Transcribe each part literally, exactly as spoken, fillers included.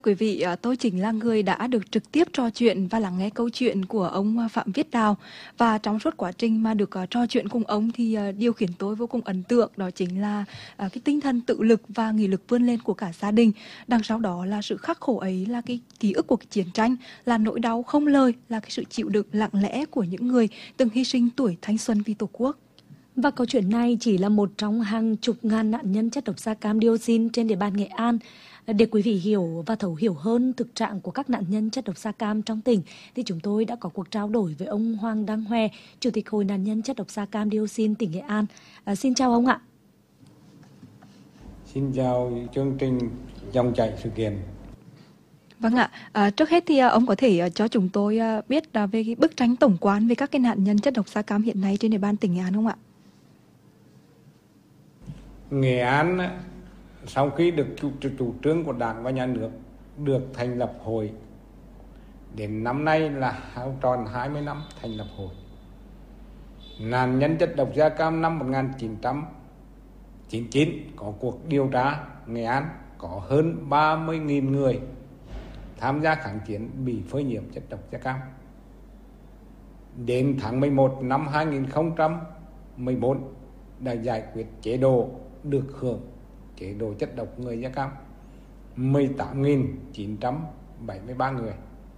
Quý vị, à, tôi chính là người đã được trực tiếp trò chuyện và lắng nghe câu chuyện của ông à, Phạm Viết Đào. Và trong suốt quá trình mà được à, trò chuyện cùng ông thì à, điều khiến tôi vô cùng ấn tượng đó chính là à, cái tinh thần tự lực và nghị lực vươn lên của cả gia đình. Đằng sau đó là sự khắc khổ ấy, là cái ký ức của cái chiến tranh, là nỗi đau không lời, là cái sự chịu đựng lặng lẽ của những người từng hy sinh tuổi thanh xuân vì Tổ quốc. Và câu chuyện này chỉ là một trong hàng chục ngàn nạn nhân chất độc da cam dioxin trên địa bàn Nghệ An. Để quý vị hiểu và thấu hiểu hơn thực trạng của các nạn nhân chất độc da cam trong tỉnh, thì chúng tôi đã có cuộc trao đổi với ông Hoàng Đăng Hoe, Chủ tịch Hội nạn nhân chất độc da cam dioxin tỉnh Nghệ An. À, xin chào ông ạ. Xin chào chương trình Dòng chảy sự kiện. Vâng ạ, à, trước hết thì à, ông có thể à, cho chúng tôi à, biết à, về cái bức tranh tổng quan về các cái nạn nhân chất độc da cam hiện nay trên địa bàn tỉnh Nghệ An không ạ? Nghệ An sau khi được chủ, chủ trương của Đảng và Nhà nước được thành lập hội, đến năm nay là tròn hai mươi năm thành lập hội. Nạn nhân chất độc da cam năm một nghìn chín trăm chín mươi chín có cuộc điều tra. Nghệ An có hơn ba mươi nghìn người tham gia kháng chiến bị phơi nhiễm chất độc da cam. Đến tháng mười một năm hai nghìn không trăm mười bốn đã giải quyết chế độ được hưởng chế độ chất độc người da cam mười tám nghìn chín trăm bảy mươi ba người.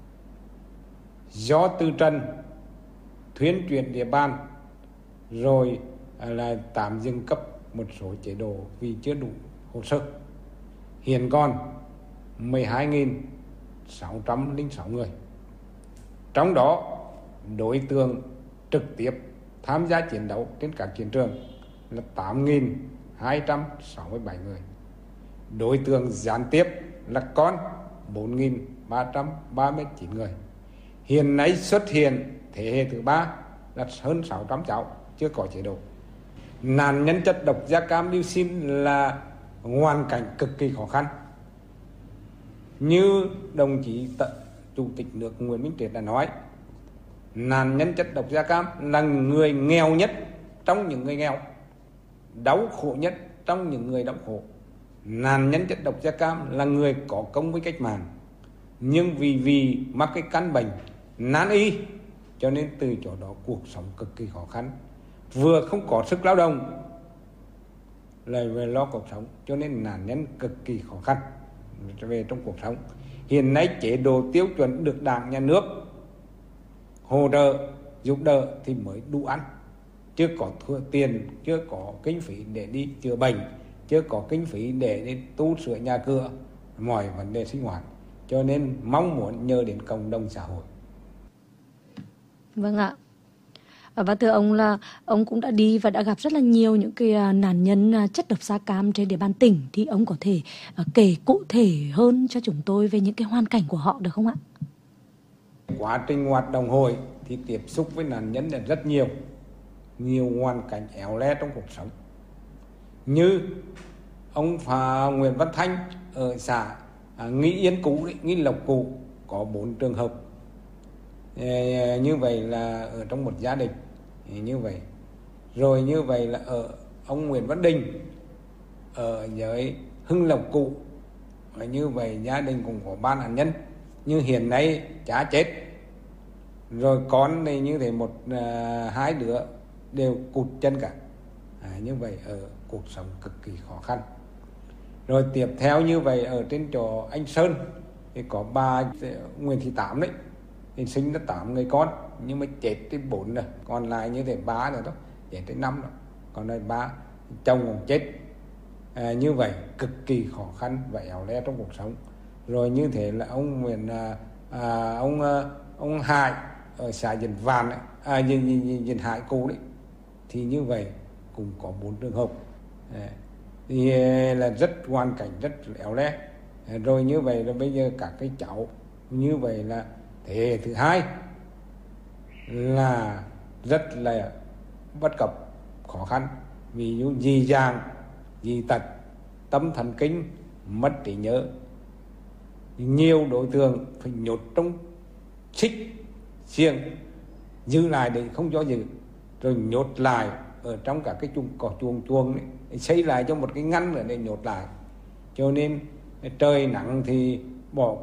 Do từ trần thuyên chuyển địa bàn rồi là tạm dừng cấp một số chế độ vì chưa đủ hồ sơ. Hiện còn mười hai nghìn sáu trăm lẻ sáu người. Trong đó đối tượng trực tiếp tham gia chiến đấu trên các chiến trường là tám nghìn hai trăm sáu mươi bảy người. Đối tượng gián tiếp là con bốn nghìn ba trăm ba mươi chín người. Hiện nay xuất hiện thế hệ thứ ba là hơn sáu trăm cháu chưa có chế độ. Nạn nhân chất độc da cam dioxin là hoàn cảnh cực kỳ khó khăn. Như đồng chí Chủ tịch nước Nguyễn Minh Triết đã nói, nạn nhân chất độc da cam là người nghèo nhất trong những người nghèo, đau khổ nhất trong những người đau khổ. Nạn nhân chất độc da cam là người có công với cách mạng, nhưng vì vì mắc cái căn bệnh nan y cho nên từ chỗ đó cuộc sống cực kỳ khó khăn, vừa không có sức lao động lại về lo cuộc sống, cho nên nạn nhân cực kỳ khó khăn về trong cuộc sống. Hiện nay chế độ tiêu chuẩn được Đảng, Nhà nước hỗ trợ giúp đỡ thì mới đủ ăn, chưa có thừa tiền, chưa có kinh phí để đi chữa bệnh, chưa có kinh phí để đi tu sửa nhà cửa, mọi vấn đề sinh hoạt, cho nên mong muốn nhờ đến cộng đồng xã hội. Vâng ạ. Và thưa ông là ông cũng đã đi và đã gặp rất là nhiều những cái nạn nhân chất độc da cam trên địa bàn tỉnh, thì ông có thể kể cụ thể hơn cho chúng tôi về những cái hoàn cảnh của họ được không ạ? Quá trình hoạt động hội thì tiếp xúc với nạn nhân là rất nhiều, nhiều hoàn cảnh éo le trong cuộc sống. Như ông Phà Nguyễn Văn Thanh ở xã Nghi Yên cũ, đấy, Nghi Lộc cũ có bốn trường hợp. Như vậy là ở trong một gia đình như vậy. Rồi như vậy là ở ông Nguyễn Văn Đình ở dưới Hưng Lộc cũ, như vậy gia đình cũng có ba nạn nhân. Nhưng hiện nay cha chết rồi, con này như thế một à, hai đứa đều cụt chân cả. À, như vậy ở cuộc sống cực kỳ khó khăn. Rồi tiếp theo như vậy ở trên chỗ anh Sơn thì có bà Nguyễn Thị Tám đấy, thì sinh ra tám người con nhưng mà chết tới bốn rồi, còn lại như thế ba rồi đó, chết tới năm rồi, còn đây ba chồng cũng chết. À, như vậy cực kỳ khó khăn và éo le trong cuộc sống. Rồi như thế là ông Nguyễn à, ông ông Hải ở xã Dền Vạn ấy, à, Dền, Dền, Dền Hải cũ đấy, thì như vậy cũng có bốn trường hợp. À, thì là rất hoàn cảnh rất éo le. À, rồi như vậy là bây giờ các cái cháu như vậy là thế hệ thứ hai là rất là bất cập, khó khăn, ví dụ dị dạng, dị tật, tâm thần kinh, mất trí nhớ. Nhiều đối tượng phải nhốt trong xích xiềng giữ lại để không cho giữ, rồi nhốt lại ở trong các cái chuồng cỏ chuồng chuồng ấy, xây lại cho một cái ngăn nữa để nhốt lại. Cho nên trời nắng thì bỏ